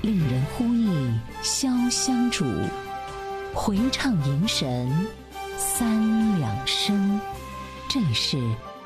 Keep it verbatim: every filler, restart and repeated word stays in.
令人呼忆潇湘主，回唱吟神三两声。这里是